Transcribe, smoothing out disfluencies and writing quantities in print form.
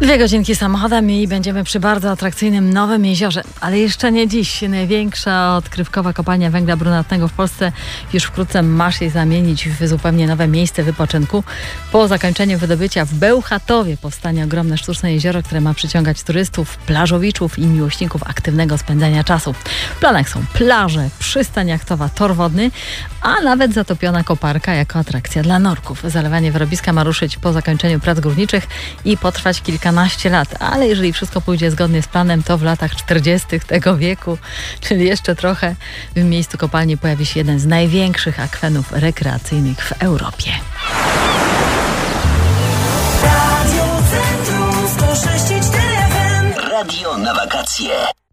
2 godzinki samochodem i będziemy przy bardzo atrakcyjnym Nowym Jeziorze. Ale jeszcze nie dziś. Największa odkrywkowa kopalnia węgla brunatnego w Polsce już wkrótce ma się zamienić w zupełnie nowe miejsce wypoczynku. Po zakończeniu wydobycia w Bełchatowie powstanie ogromne sztuczne jezioro, które ma przyciągać turystów, plażowiczów i miłośników aktywnego spędzania czasu. W planach są plaże, przystań jachtowa, tor wodny, a nawet zatopiona koparka jako atrakcja dla norków. Zalewanie wyrobiska ma ruszyć po zakończeniu prac górniczych i potrwać kilkanaście lat. Ale jeżeli wszystko pójdzie zgodnie z planem, to w latach 40. tego wieku, czyli jeszcze trochę, w miejscu kopalni pojawi się jeden z największych akwenów rekreacyjnych w Europie. Radio Centrum 106,4 FM. Radio na wakacje.